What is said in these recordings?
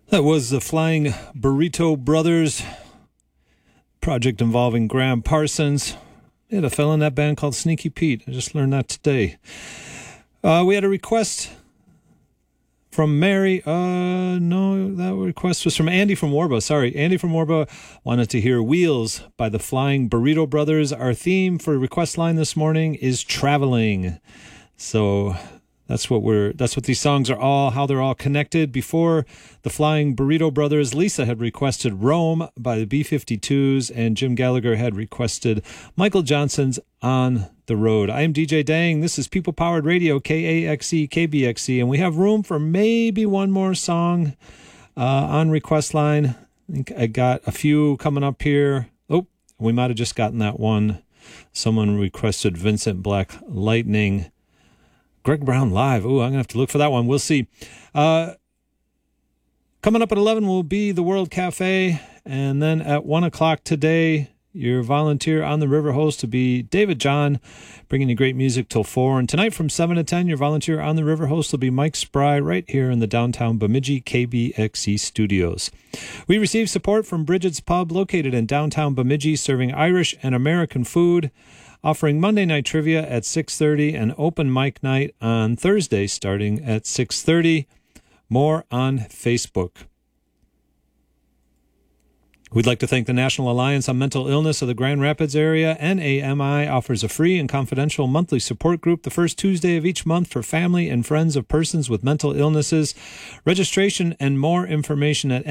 That was the Flying Burrito Brothers, project involving Graham Parsons. They had a fellow in that band called Sneaky Pete. I just learned that today. We had a request from Mary. No, that request was from Andy from Warba. Sorry, Andy from Warba wanted to hear Wheels by the Flying Burrito Brothers. Our theme for request line this morning is traveling. So that's what these songs are all, how they're all connected. Before the Flying Burrito Brothers, Lisa had requested Rome by the B-52s, and Jim Gallagher had requested Michael Johnson's On the Road. I am DJ Dang. This is People Powered Radio, KAXE, KBXE, and we have room for maybe one more song on request line. I think I got a few coming up here. Oh, we might have just gotten that one. Someone requested Vincent Black Lightning. Greg Brown Live. Oh, I'm going to have to look for that one. We'll see. Coming up at 11 will be the World Cafe. And then at 1 o'clock today, your volunteer on the river host will be David John, bringing you great music till 4. And tonight from 7 to 10, your volunteer on the river host will be Mike Spry right here in the downtown Bemidji KBXE studios. We receive support from Bridget's Pub, located in downtown Bemidji, serving Irish and American food, offering Monday night trivia at 6:30 and open mic night on Thursday starting at 6:30. More on Facebook. We'd like to thank the National Alliance on Mental Illness of the Grand Rapids area. NAMI offers a free and confidential monthly support group the first Tuesday of each month for family and friends of persons with mental illnesses. Registration and more information at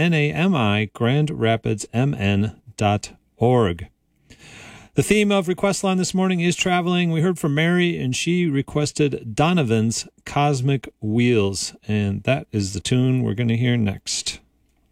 NAMIGrandRapidsMN.org. The theme of Request Line this morning is traveling. We heard from Mary, and she requested Donovan's Cosmic Wheels, and that is the tune we're going to hear next.